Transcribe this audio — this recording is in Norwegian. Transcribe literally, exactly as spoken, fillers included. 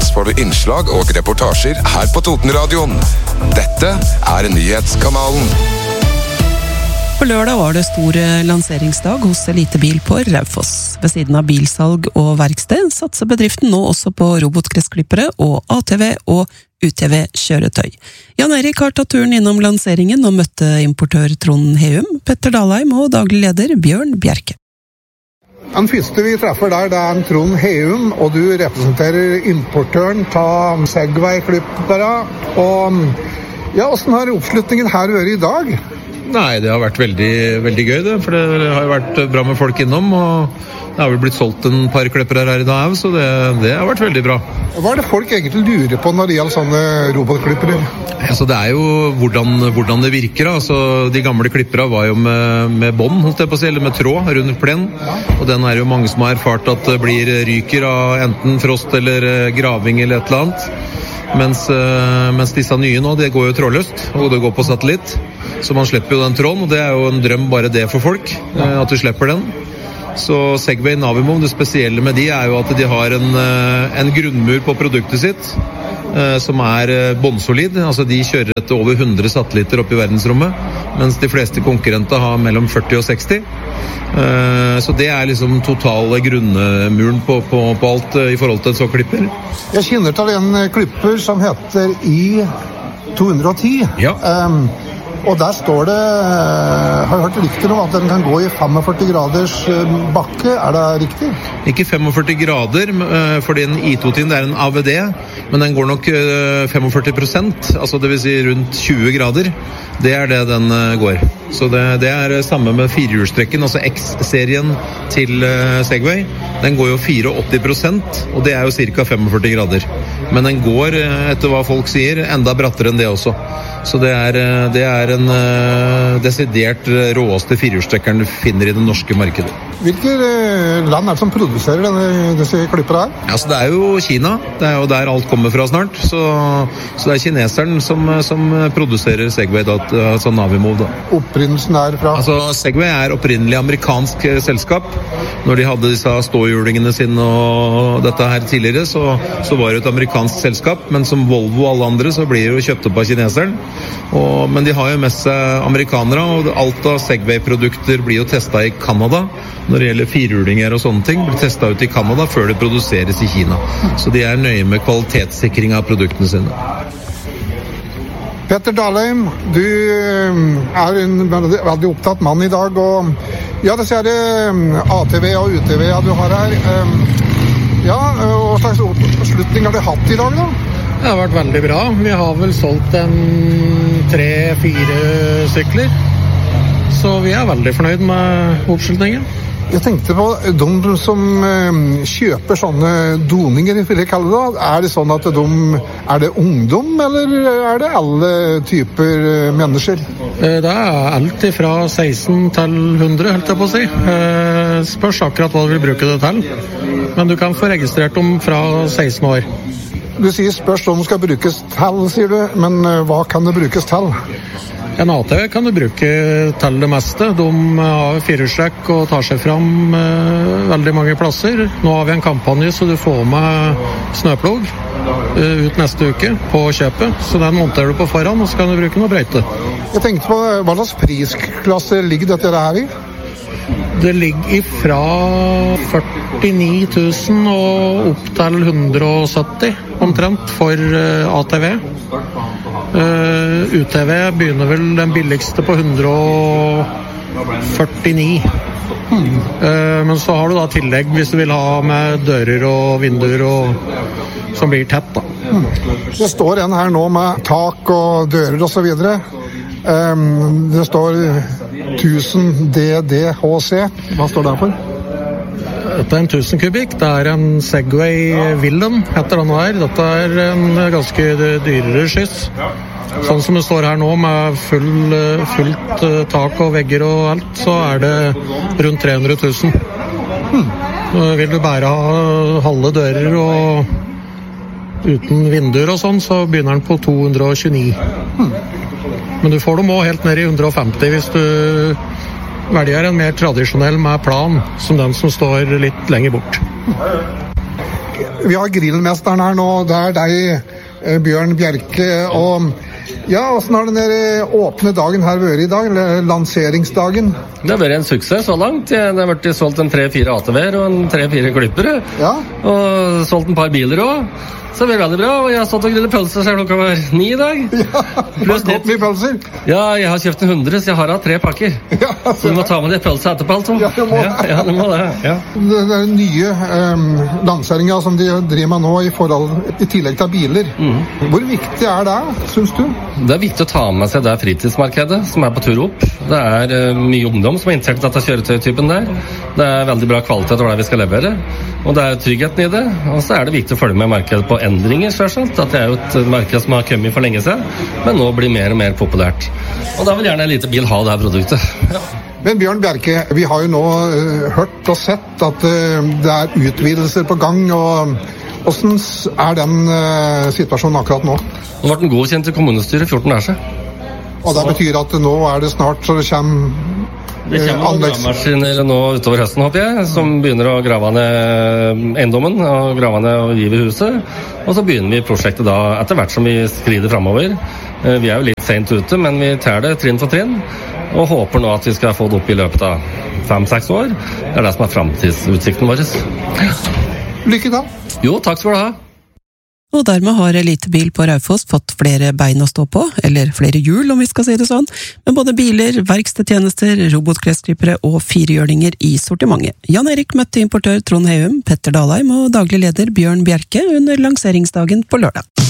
får du innslag og reportasjer her på Totenradioen. Dette er Nyhetskanalen. På lørdag var det stor lanseringsdag hos Elitebil på Raufoss. Ved siden av bilsalg og verksted satser bedriften nå også på robotgressklippere og A T V og U T V-kjøretøy. Jan Erik har tatt turen innom lanseringen og møtte importør Trond Heum, Petter Dalheim og daglig leder Bjørn Bjerke. Den første vi treffer der, det er en Trond Heum, og du representerer importøren av Segway-klippere. Og ja, hvordan har oppslutningen her vært i dag? Nei, det har vært veldig, veldig gøy det, for det har jo vært bra med folk innom, og det har vel blitt solgt en par klippere her i dag, så det, det har vært veldig bra. Hva er det folk egentlig lurer på når det gjelder sånne robotklippere? Altså, det er jo hvordan, hvordan det virker. Altså, de gamle klippere var jo med, med bånd, holdt jeg på å si, eller med tråd rundt plen, og den er jo mange som har erfart at det blir ryker av enten frost eller graving eller et eller annet. Mens, mens disse nye nå, det går jo trådløst, og det går på satellitt. Så man slipper jo den tråden, og det er jo en drøm bare det for folk, at du slipper den. Så Segway Navimo, det spesielle med de er jo at de har en, en grunnmur på produktet sitt, som er båndsolid. Altså de kjører etter over hundre satellitter opp i verdensrommet, mens de fleste konkurrenter har mellom førti og seksti. Så det er liksom totale grunnmuren på, på, på alt i forhold til en sånn klipper. Jeg kjenner til en klipper som heter I to hundre og ti. Ja. Um, og der står det, har jeg hørt riktig om at den kan gå i førtifem graders bakke, er det riktig? Ikke førtifem grader, fordi en I to ti det er en A V D, men den går nok førtifem prosent, altså det vil si rundt tjue grader. Det er det den går. Så det, det er samme med firehjulstrekken, altså X-serien til Segway. Den går jo åttifire prosent, og det er jo ca. førtifem grader. Men den går, etter hva folk sier, enda brattere enn det også. Så det er, det er en uh, desidert råeste firehjulstrekkeren du finner i det norske markedet. Hvilke land er det som produserer denne, disse klippere her? Altså, det er jo Kina. Det er jo der alt kommer fra snart. Så, så det er kineseren som, som produserer Segway, da, sånn Navimo, da. Opprinnelsen er fra? Altså, Segway er opprinnelig amerikansk selskap. Når de hadde disse ståhjulingene sine og dette her tidligere, så, så var det et amerikansk selskap. Men som Volvo og alle andre, så blir det jo kjøpt opp av kineseren. Og, men de har jo med seg amerikanere, og alt av Segway-produkter blir jo testet i Canada. Når det gjelder firehjulinger og sånne ting, blir testet ut i Canada før det produseres i Kina. Så de er nøye med kvalitetssikring av produktene sine. Petter Dalheim, du er en veldig, veldig opptatt mann i dag, og ja, det ser det A T V og U T V du har her. Ja, hva slags oppslutning har du hatt i dag da? Det har vært veldig bra. Vi har vel solgt en tre-fire sykler. Så vi er veldig fornøyd med oppslutningen. Jeg tenkte på de som kjøper sånne doninger, vil jeg kalle det. Er det sånn at de, er det ungdom, eller er det alle typer mennesker? Det er alt fra seksten til hundre, helt jeg på å si. Spørs akkurat hva du vil bruke det til. Men du kan få registrert dem fra seksten år. Du sier spørs om det skal brukes til, sier du, men hva kan det brukes til? En A T V kan du bruke til det meste. De har firehjulstrekk og tar seg fram eh, veldig mange plasser. Nå har vi en kampanje så du får med snøplog eh, ut neste uke på kjøpet. Så den monterer du på forhånd, og så kan du bruke noe brøyte. Jeg tenkte på, hva slags prisklasse ligger dette her i? Det ligger ifra førtini tusen og opp til hundre og sytti omtrent for uh, A T V. Uh, U T V begynner vel den billigste på hundre og førtini. Hmm. Uh, men så har du da tillegg hvis du vil ha med dører og vinduer og, som blir tett da. Hmm. Det står en her nå med tak og dører og så videre. Um, det står tusen D D H C. Hva står det for? Dette er en tusen kubikk. Det er en Segway Villain, heter den her. Dette er en ganske dyrere skyss. Sånn som det står her nå, med full, fullt tak og vegger og alt, så er det rundt tre hundre tusen. Hmm. Vil du bare ha halve dører og uten vinduer og sånn, så begynner den på to hundre og tjueni. Hmm. Men du får dem også helt ned i hundre og femti hvis du velger en mer tradisjonell med plan, som den som står litt lenger bort. Vi har grillmesteren her nå, det er deg, Bjørn Bjerke, og ja, hvordan har den der åpne dagen her vært i dag, eller lanseringsdagen? Det har vært en suksess så langt. Det har vært solgt en tre-fire A T V-er og en tre-fire klippere, ja. Og solgt en par biler også. Så det blir veldig bra, og jeg har stått og grillet pølser siden klokka var ni i dag. Ja, du har gått mye pølser. Ja, jeg har kjøpt en hundre, så jeg har hatt tre pakker. Ja, så du må ta med de pølser etterpå, altså. Ja, du må ja, ja, du må det. Ja. Det er den nye um, lanseringen som de driver med nå i, forhold, i tillegg til biler. Mm. Hvor viktig er det, synes du? Det er viktig å ta med seg det fritidsmarkedet som er på tur opp. Det er uh, mye ungdom som er interessert i dette kjøretøytypen der. Det er veldig bra kvalitet over det vi skal levere, og det er tryggheten i det. Og så er det viktig å følge med markedet på endringer, selvsagt. At det er jo et marked som har kommet for lenge siden, men nå blir mer og mer populært. Og da vil gjerne en liten bil ha det her produktet. Ja. Men Bjørn Bjerke, vi har jo nå uh, hørt og sett at uh, det er utvidelser på gang, og hvordan er den uh, situasjonen akkurat nå? Nå ble den godkjent i kommunestyret fjorten dager siden. Og det betyr at nå er det snart så det kommer Det kommer noen gravemaskiner nå utover høsten, håper jeg, som begynner å grave ned eiendommen og grave ned og rive huset. Og så begynner vi prosjektet da etter hvert som vi skrider fremover. Vi er jo litt sent ute, men vi tar det trinn for trinn, og håper nå at vi skal få det opp i løpet av fem-seks år. Det er det som er fremtidsutsikten vår. Lykke til! Jo, takk skal du ha. Og dermed har Elitebil på Raufoss fått flere bein å stå på, eller flere hjul om vi skal si det sånn, med både biler, verkstedtjenester, robotklesklippere og firehjørninger i sortimentet. Jan Erik møtte importør Trond Heum, Petter Dalheim og daglig leder Bjørn Bjerke under lanseringsdagen på lørdag.